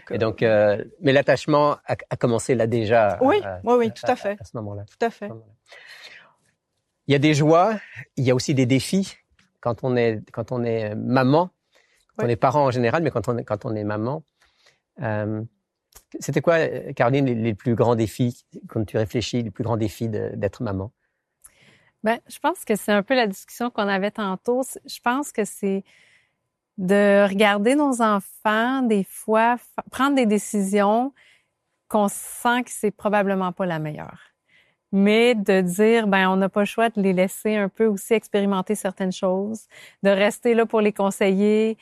Et donc, mais l'attachement a commencé là déjà. Oui, tout à fait. À ce moment-là. Tout à fait. Il y a des joies, il y a aussi des défis quand on est maman, quand on est parent en général, mais quand on est maman. C'était quoi, Caroline, les plus grands défis, quand tu réfléchis, les plus grands défis d'être maman? Ben, je pense que c'est un peu la discussion qu'on avait tantôt. Je pense que c'est de regarder nos enfants, des fois, prendre des décisions qu'on sent que c'est probablement pas la meilleure. Mais de dire, ben, on n'a pas le choix de les laisser un peu aussi expérimenter certaines choses, de rester là pour les conseiller,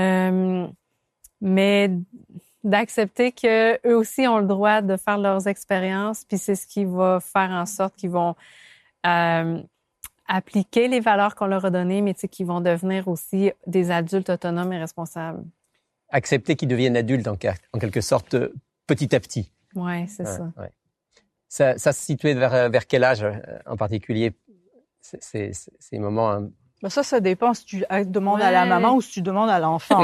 mais d'accepter que eux aussi ont le droit de faire leurs expériences, puis c'est ce qui va faire en sorte qu'ils vont appliquer les valeurs qu'on leur a données, mais tu sais, qu'ils vont devenir aussi des adultes autonomes et responsables. Accepter qu'ils deviennent adultes en quelque sorte petit à petit. Oui, c'est ça. Ouais. Ça se situait vers quel âge en particulier, ces moments? Ben ça dépend si tu demandes à la maman ou si tu demandes à l'enfant.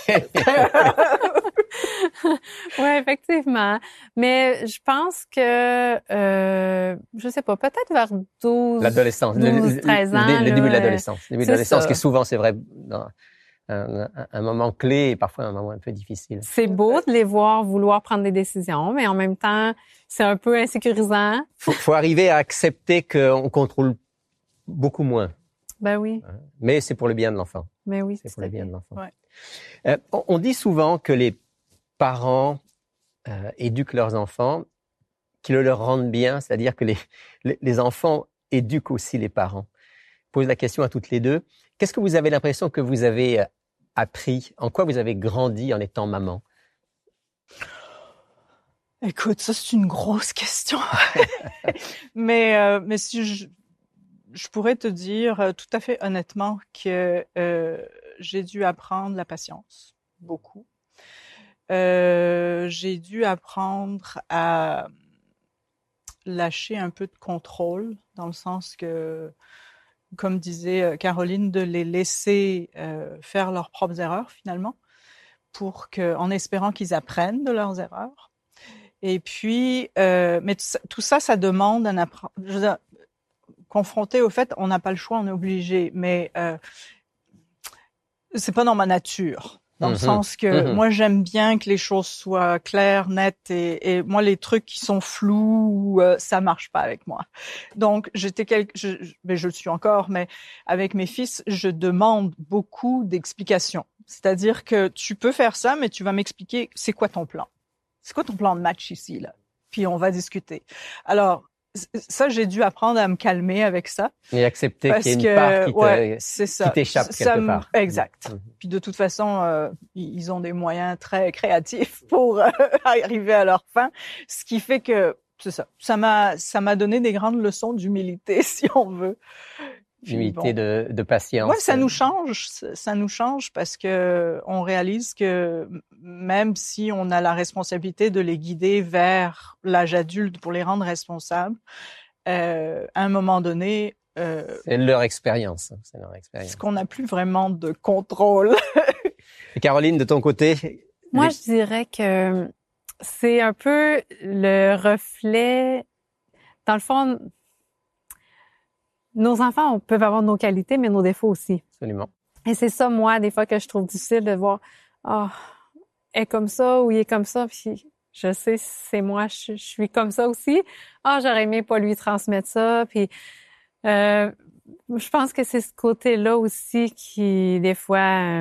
Oui, effectivement. Mais je pense que, je sais pas, peut-être vers 12, l'adolescence, 13 ans. Le début de l'adolescence. Le début de l'adolescence, qui souvent, c'est vrai, un moment clé et parfois un moment un peu difficile. C'est beau de les voir vouloir prendre des décisions, mais en même temps, c'est un peu insécurisant. Faut arriver à accepter qu'on contrôle beaucoup moins. Ben oui. Mais c'est pour le bien de l'enfant. Mais oui, c'est pour le bien de l'enfant. Ouais. On dit souvent que les parents éduquent leurs enfants, qu'ils leur rendent bien, c'est-à-dire que les enfants éduquent aussi les parents. Je pose la question à toutes les deux. Qu'est-ce que vous avez l'impression que vous avez appris? En quoi vous avez grandi en étant maman? Écoute, ça c'est une grosse question. mais si je pourrais te dire tout à fait honnêtement que j'ai dû apprendre la patience, beaucoup. J'ai dû apprendre à lâcher un peu de contrôle, dans le sens que, comme disait Caroline, de les laisser faire leurs propres erreurs finalement, en espérant qu'ils apprennent de leurs erreurs. Et puis, mais tout ça, ça demande un apprentissage. Confronté au fait, on n'a pas le choix, on est obligé, mais c'est pas dans ma nature. Dans le sens que moi, j'aime bien que les choses soient claires, nettes, et moi, les trucs qui sont flous, ça marche pas avec moi. Donc, je le suis encore, mais avec mes fils, je demande beaucoup d'explications. C'est-à-dire que tu peux faire ça, mais tu vas m'expliquer c'est quoi ton plan. C'est quoi ton plan de match ici, là? Puis on va discuter. Alors, ça, j'ai dû apprendre à me calmer avec ça. Et accepter qu'il y a une part qui t'échappe quelque part. Exact. Puis de toute façon, ils ont des moyens très créatifs pour arriver à leur fin. Ce qui fait que, c'est ça. Ça m'a donné des grandes leçons d'humilité, si on veut. D'humilité, de patience. Ouais, ça nous change parce que on réalise que même si on a la responsabilité de les guider vers l'âge adulte pour les rendre responsables, à un moment donné, c'est leur expérience. C'est leur expérience. Parce qu'on n'a plus vraiment de contrôle. Et Caroline, de ton côté? Moi, je dirais que c'est un peu le reflet, dans le fond. Nos enfants peuvent avoir nos qualités, mais nos défauts aussi. Absolument. Et c'est ça, moi, des fois, que je trouve difficile de voir, elle est comme ça ou il est comme ça, puis je sais, c'est moi, je suis comme ça aussi. J'aurais aimé pas lui transmettre ça, puis je pense que c'est ce côté-là aussi qui, des fois,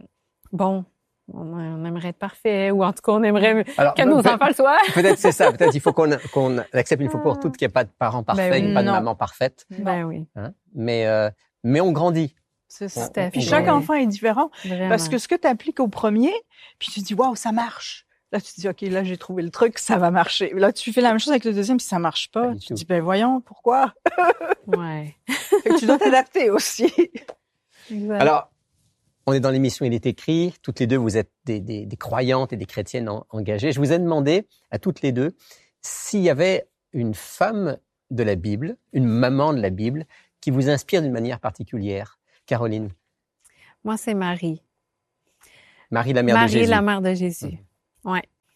on aimerait être parfait, ou en tout cas, on aimerait que nos enfants le soient. Peut-être c'est ça. Peut-être il faut qu'on accepte une fois pour toutes qu'il n'y a pas de parents parfaits, pas de maman parfaite. Ben oui. Hein? Mais on grandit. C'est ça. Puis chaque enfant est différent. Vraiment. Parce que ce que tu appliques au premier, puis tu dis, waouh, ça marche. Là, tu te dis, OK, là, j'ai trouvé le truc, ça va marcher. Là, tu fais la même chose avec le deuxième, puis ça marche pas. Tu te dis, ben voyons, pourquoi? Ouais. Fait que tu dois t'adapter aussi. Exact. Alors, on est dans l'émission Il est écrit. Toutes les deux, vous êtes des croyantes et des chrétiennes engagées. Je vous ai demandé à toutes les deux s'il y avait une femme de la Bible, une maman de la Bible, qui vous inspire d'une manière particulière. Caroline? Moi, c'est Marie. Marie, la mère de Jésus. Marie, la mère de Jésus. Ouais.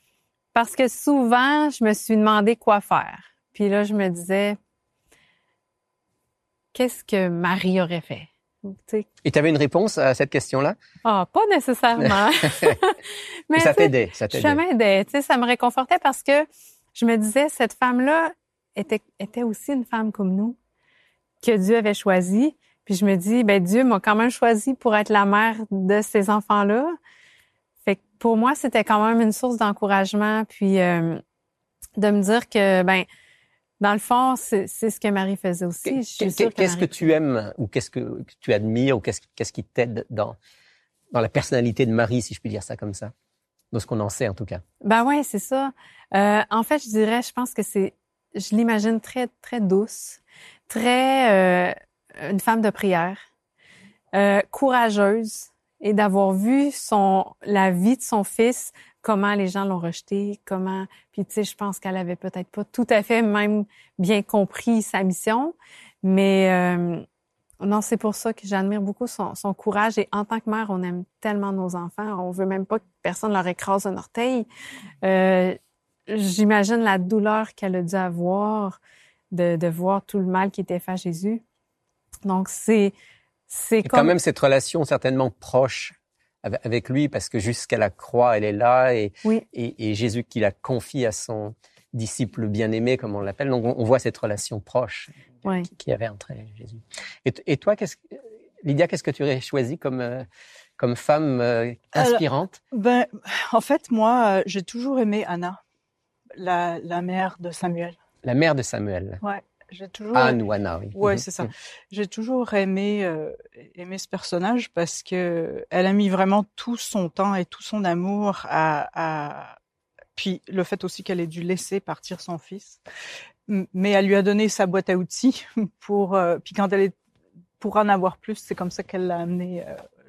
Parce que souvent, je me suis demandé quoi faire. Puis là, je me disais, qu'est-ce que Marie aurait fait? T'sais. Et tu avais une réponse à cette question-là? Ah, pas nécessairement. Mais ça t'aidait, ça t'aidait. Ça m'aidait, ça me réconfortait parce que je me disais, cette femme-là était aussi une femme comme nous, que Dieu avait choisie. Puis je me dis, ben Dieu m'a quand même choisi pour être la mère de ces enfants-là. Fait que pour moi, c'était quand même une source d'encouragement, puis de me dire que, ben, dans le fond, c'est ce que Marie faisait aussi. Qu'est-ce que tu aimes ou qu'est-ce que tu admires ou qu'est-ce qui t'aide dans la personnalité de Marie, si je puis dire ça comme ça, dans ce qu'on en sait en tout cas? Ben ouais, c'est ça. En fait, je pense que je l'imagine très très douce, très une femme de prière, courageuse, et d'avoir vu la vie de son fils, comment les gens l'ont rejeté, puis tu sais, je pense qu'elle avait peut-être pas tout à fait même bien compris sa mission, mais non, c'est pour ça que j'admire beaucoup son courage, et en tant que mère, on aime tellement nos enfants, on veut même pas que personne leur écrase un orteil. J'imagine la douleur qu'elle a dû avoir de voir tout le mal qui était fait à Jésus. Donc c'est quand même cette relation certainement proche avec lui, parce que jusqu'à la croix, elle est là, et Jésus qui la confie à son disciple bien-aimé, comme on l'appelle. Donc, on voit cette relation proche qu'il y avait entre elle et Jésus. Et toi, Lydia, qu'est-ce que tu aurais choisi comme femme inspirante? En fait, moi, j'ai toujours aimé Anna, la mère de Samuel. La mère de Samuel. Ouais. J'ai toujours Anne ou Anna, oui. Ouais, c'est ça. J'ai toujours aimé ce personnage parce que elle a mis vraiment tout son temps et tout son amour puis le fait aussi qu'elle ait dû laisser partir son fils, mais elle lui a donné sa boîte à outils puis quand pour en avoir plus, c'est comme ça qu'elle l'a amené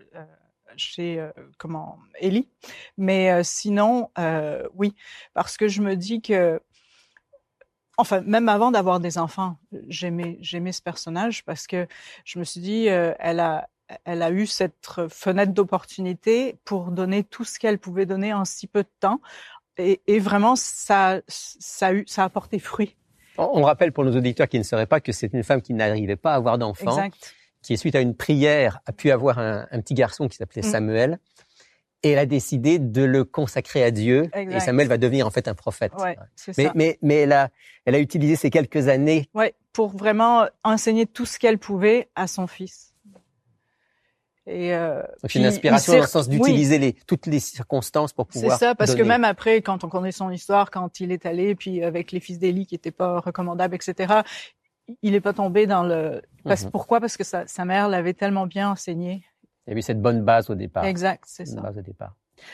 chez Élie. Mais sinon, oui, parce que je me dis que enfin, même avant d'avoir des enfants, j'aimais ce personnage parce que je me suis dit, elle a eu cette fenêtre d'opportunité pour donner tout ce qu'elle pouvait donner en si peu de temps, et vraiment ça a porté fruit. On rappelle pour nos auditeurs qui ne sauraient pas que c'est une femme qui n'arrivait pas à avoir d'enfants, exact. Qui suite à une prière a pu avoir un petit garçon qui s'appelait Samuel. Et elle a décidé de le consacrer à Dieu. Exact. Et Samuel va devenir en fait un prophète. Ouais, c'est ça. Mais elle a utilisé ces quelques années. Ouais, pour vraiment enseigner tout ce qu'elle pouvait à son fils. Et donc une inspiration dans le sens d'utiliser toutes les circonstances pour pouvoir. C'est ça, parce donner. que même après, quand on connaît son histoire, quand il est allé, puis avec les fils d'Élie qui étaient pas recommandables, etc., il est pas tombé dans le. Pourquoi? Parce que sa mère l'avait tellement bien enseigné. Il y avait cette bonne base au départ. Exact, c'est ça. Base au départ.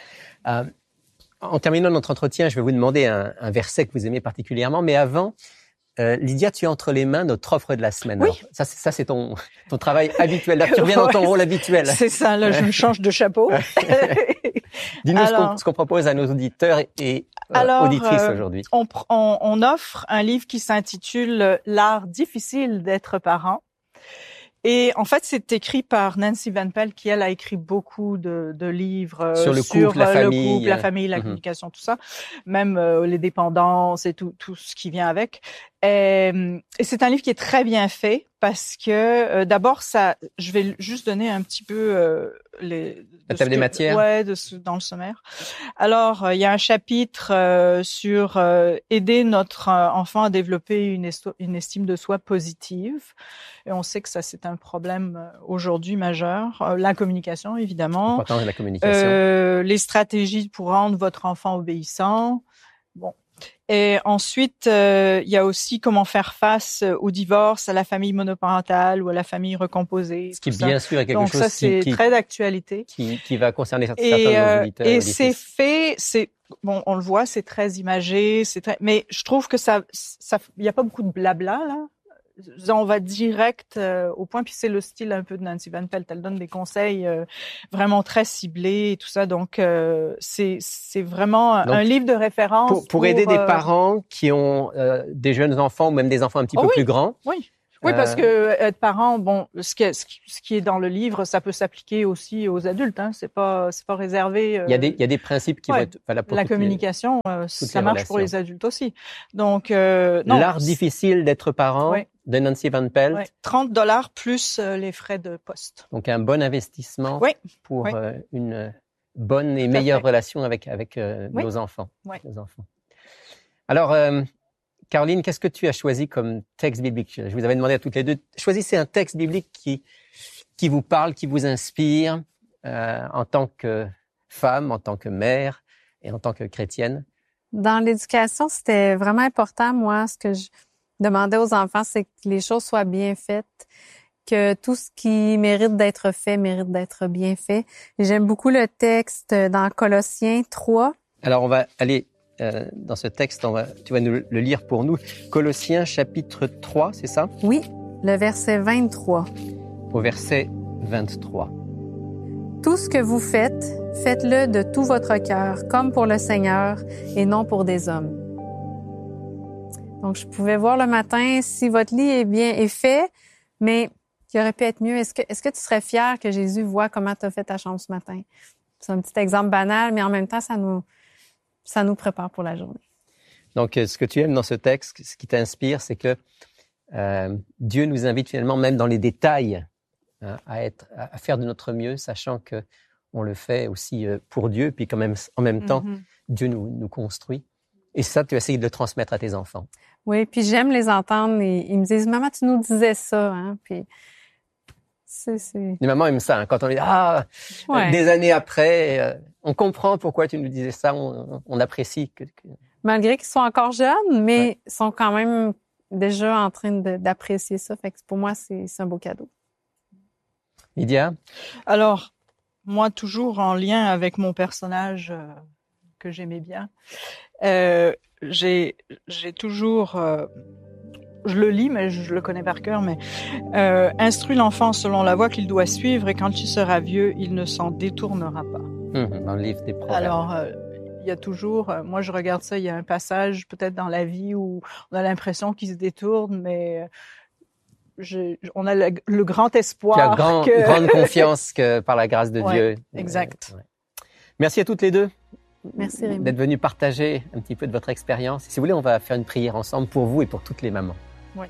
En terminant notre entretien, je vais vous demander un verset que vous aimez particulièrement. Mais avant, Lydia, tu as entre les mains notre offre de la semaine. Oui. Alors, ça, c'est ton travail habituel. Là, tu reviens dans ton rôle habituel. C'est ça, là, je me change de chapeau. Dis-nous ce qu'on propose à nos auditeurs et auditrices aujourd'hui. On offre un livre qui s'intitule « L'art difficile d'être parent ». Et en fait, c'est écrit par Nancy Van Pelt, qui elle a écrit beaucoup de livres sur le couple, la famille, la communication, tout ça, même les dépendances et tout ce qui vient avec. Et c'est un livre qui est très bien fait parce que d'abord je vais juste donner un petit peu la table des matières. Ouais, dans le sommaire. Alors, il y a un chapitre sur aider notre enfant à développer une estime de soi positive. Et on sait que ça, c'est un problème aujourd'hui majeur. La communication, évidemment. L'importance de la communication. Les stratégies pour rendre votre enfant obéissant. Bon. Et ensuite, il y a aussi comment faire face au divorce, à la famille monoparentale ou à la famille recomposée. Ce qui, bien sûr, est quelque chose ça, c'est très d'actualité. Qui va concerner certains de nos auditeurs. Et c'est fait, bon, on le voit, c'est très imagé, mais je trouve que il y a pas beaucoup de blabla, là. On va direct au point, puis c'est le style un peu de Nancy Van Pelt. Elle donne des conseils vraiment très ciblés et tout ça. Donc c'est vraiment un livre de référence pour aider des parents qui ont des jeunes enfants ou même des enfants un petit peu plus grands. Oui. Oui, parce que être parent, bon, ce qui est dans le livre, ça peut s'appliquer aussi aux adultes. Hein. C'est pas réservé. Il y a des principes qui vont être valables pour la communication. Ça marche pour les adultes aussi. Donc, non. L'art difficile d'être parent de Nancy Van Pelt. Ouais. $30 plus les frais de poste. Donc un bon investissement pour une bonne et meilleure relation avec nos enfants. Nos enfants. Alors. Caroline, qu'est-ce que tu as choisi comme texte biblique? Je vous avais demandé à toutes les deux, choisissez un texte biblique qui vous parle, qui vous inspire en tant que femme, en tant que mère et en tant que chrétienne. Dans l'éducation, c'était vraiment important. Moi, ce que je demandais aux enfants, c'est que les choses soient bien faites, que tout ce qui mérite d'être fait mérite d'être bien fait. Et j'aime beaucoup le texte dans Colossiens 3. Alors, on va aller... dans ce texte, tu vas nous le lire pour nous. Colossiens chapitre 3, c'est ça? Oui, le verset 23. Au verset 23. Tout ce que vous faites, faites-le de tout votre cœur, comme pour le Seigneur et non pour des hommes. Donc, je pouvais voir le matin si votre lit est fait, mais qui aurait pu être mieux. Est-ce que tu serais fier que Jésus voit comment tu as fait ta chambre ce matin? C'est un petit exemple banal, mais en même temps, ça nous prépare pour la journée. Donc, ce que tu aimes dans ce texte, ce qui t'inspire, c'est que Dieu nous invite finalement, même dans les détails, à faire de notre mieux, sachant que on le fait aussi pour Dieu, puis quand même, en même temps, Dieu nous construit. Et ça, tu essayes de le transmettre à tes enfants. Oui, puis j'aime les entendre. Et ils me disent, maman, tu nous disais ça, hein. Puis les mamans aiment ça, hein, quand on dit des années après, on comprend pourquoi tu nous disais ça, on apprécie. Malgré qu'ils sont encore jeunes, mais ils sont quand même déjà en train d'apprécier ça. Fait que pour moi, c'est un beau cadeau. Lydia? Alors, moi, toujours en lien avec mon personnage que j'aimais bien, j'ai toujours... je le lis, mais je le connais par cœur, mais instruis l'enfant selon la voie qu'il doit suivre et quand il sera vieux, il ne s'en détournera pas. Dans le livre des Proverbes. Alors, il y a toujours, moi je regarde ça, il y a un passage peut-être dans la vie où on a l'impression qu'il se détourne, mais on a le grand espoir. Tu as grande confiance que par la grâce de Dieu. Exact. Merci à toutes les deux. Merci Rémi. D'être venus partager un petit peu de votre expérience. Si vous voulez, on va faire une prière ensemble pour vous et pour toutes les mamans. Oui.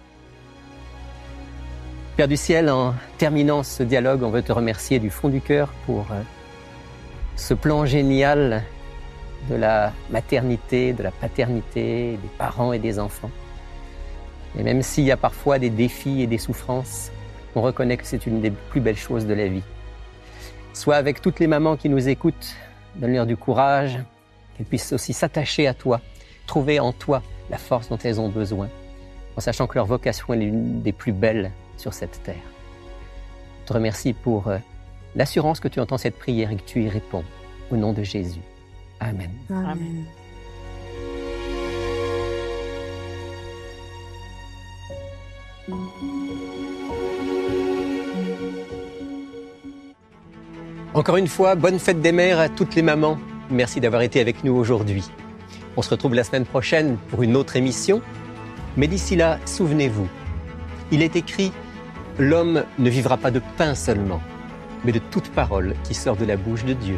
Père du ciel, en terminant ce dialogue, on veut te remercier du fond du cœur pour ce plan génial de la maternité, de la paternité, des parents et des enfants. Et même s'il y a parfois des défis et des souffrances, on reconnaît que c'est une des plus belles choses de la vie. Sois avec toutes les mamans qui nous écoutent, donne-leur du courage, qu'elles puissent aussi s'attacher à toi, trouver en toi la force dont elles ont besoin, en sachant que leur vocation est l'une des plus belles sur cette terre. Je te remercie pour l'assurance que tu entends cette prière et que tu y réponds. Au nom de Jésus. Amen. Amen. Encore une fois, bonne fête des mères à toutes les mamans. Merci d'avoir été avec nous aujourd'hui. On se retrouve la semaine prochaine pour une autre émission. Mais d'ici là, souvenez-vous, il est écrit « L'homme ne vivra pas de pain seulement, mais de toute parole qui sort de la bouche de Dieu. »